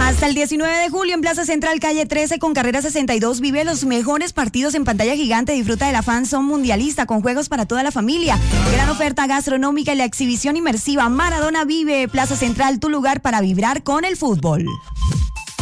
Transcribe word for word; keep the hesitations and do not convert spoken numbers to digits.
Hasta el diecinueve de julio en Plaza Central, calle trece, con carrera sesenta y dos, vive los mejores partidos en pantalla gigante. Disfruta de la FanZone mundialista con juegos para toda la familia. Gran oferta gastronómica y la exhibición inmersiva. Maradona vive. Plaza Central, tu lugar para vibrar con el fútbol.